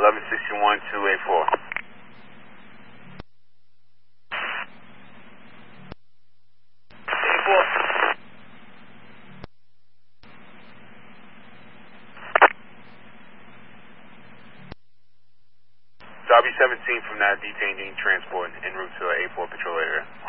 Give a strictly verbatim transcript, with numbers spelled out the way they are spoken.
eleven sixty-one two eight four. Derby seventeen from that detaining transport en route to A four patrol area.